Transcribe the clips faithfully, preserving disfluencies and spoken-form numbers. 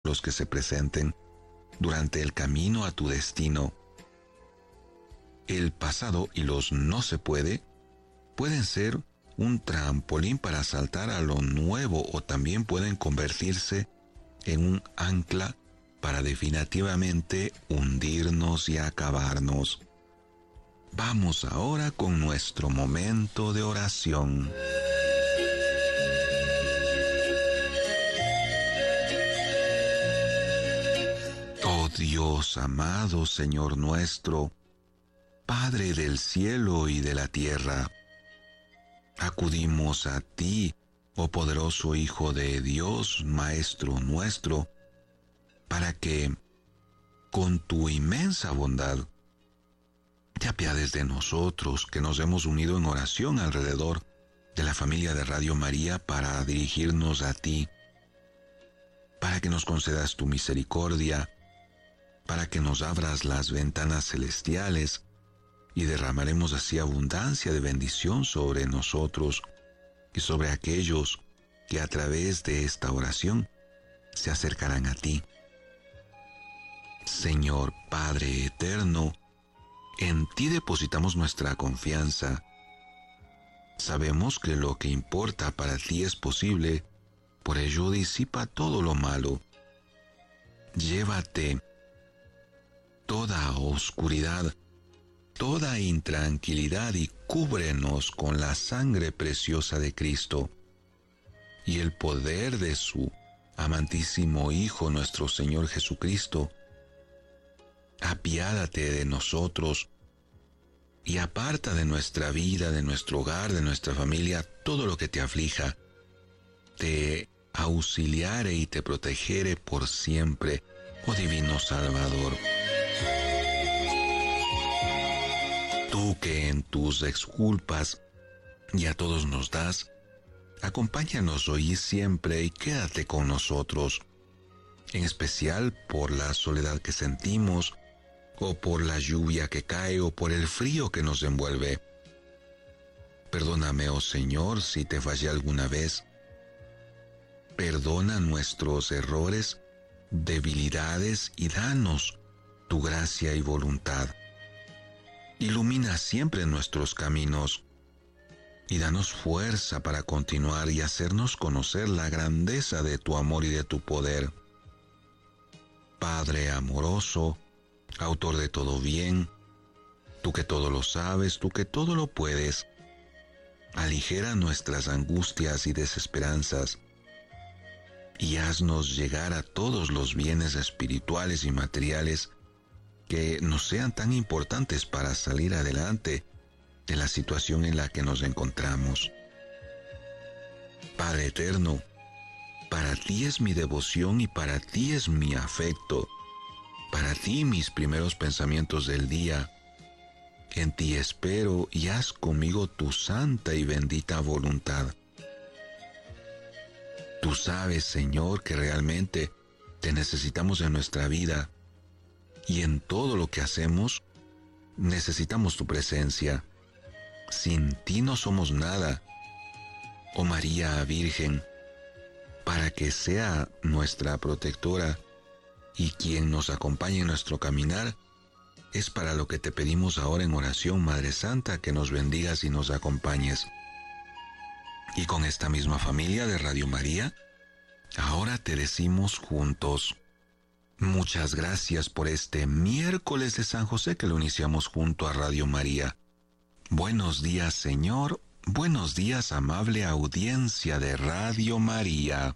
obstáculos que se presenten durante el camino a tu destino. El pasado y los no se puede pueden ser un trampolín para saltar a lo nuevo, o también pueden convertirse en un ancla para definitivamente hundirnos y acabarnos. Vamos ahora con nuestro momento de oración. Oh Dios amado, Señor nuestro, Padre del cielo y de la tierra, acudimos a ti, oh poderoso Hijo de Dios, Maestro nuestro, para que, con tu inmensa bondad, te apiades de nosotros, que nos hemos unido en oración alrededor de la familia de Radio María para dirigirnos a ti, para que nos concedas tu misericordia, para que nos abras las ventanas celestiales y derramaremos así abundancia de bendición sobre nosotros y sobre aquellos que a través de esta oración se acercarán a ti. Señor Padre eterno, en ti depositamos nuestra confianza. Sabemos que lo que importa para ti es posible, por ello disipa todo lo malo. Llévate toda oscuridad, toda intranquilidad y cúbrenos con la sangre preciosa de Cristo y el poder de su amantísimo Hijo, nuestro Señor Jesucristo. Apiádate de nosotros y aparta de nuestra vida, de nuestro hogar, de nuestra familia, todo lo que te aflija. Te auxiliare y te protegere por siempre, oh Divino Salvador. Tú que en tus exculpas y a todos nos das, acompáñanos hoy y siempre y quédate con nosotros, en especial por la soledad que sentimos, o por la lluvia que cae, o por el frío que nos envuelve. Perdóname, oh Señor, si te fallé alguna vez. Perdona nuestros errores, debilidades y danos tu gracia y voluntad. Ilumina siempre nuestros caminos y danos fuerza para continuar y hacernos conocer la grandeza de tu amor y de tu poder. Padre amoroso, autor de todo bien, tú que todo lo sabes, tú que todo lo puedes, aligera nuestras angustias y desesperanzas y haznos llegar a todos los bienes espirituales y materiales que nos sean tan importantes para salir adelante de la situación en la que nos encontramos. Padre eterno, para ti es mi devoción y para ti es mi afecto, para ti mis primeros pensamientos del día. En ti espero y haz conmigo tu santa y bendita voluntad. Tú sabes, Señor, que realmente te necesitamos en nuestra vida y en todo lo que hacemos necesitamos tu presencia. Sin ti no somos nada. Oh María Virgen, para que sea nuestra protectora y quien nos acompañe en nuestro caminar, es para lo que te pedimos ahora en oración, Madre Santa, que nos bendigas y nos acompañes. Y con esta misma familia de Radio María, ahora te decimos juntos: muchas gracias por este miércoles de San José que lo iniciamos junto a Radio María. Buenos días, Señor. Buenos días, amable audiencia de Radio María.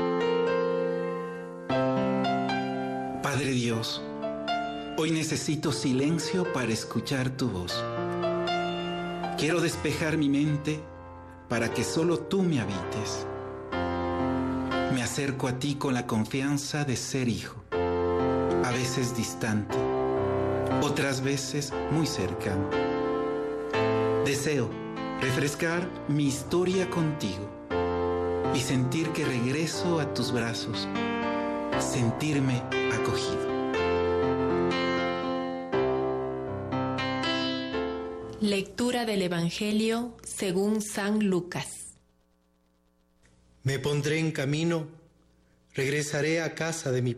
Padre Dios, hoy necesito silencio para escuchar tu voz. Quiero despejar mi mente para que solo tú me habites. Me acerco a ti con la confianza de ser hijo, a veces distante, otras veces muy cercano. Deseo refrescar mi historia contigo y sentir que regreso a tus brazos, sentirme acogido. Lectura del Evangelio según San Lucas. Me pondré en camino, regresaré a casa de mi